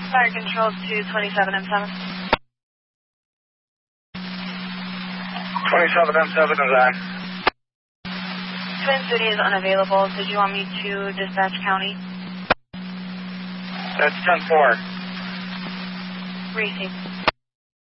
Fire control to 27M7. 27M7 is on. Twin City is unavailable. Did you want me to dispatch county? That's 10-4. Receive.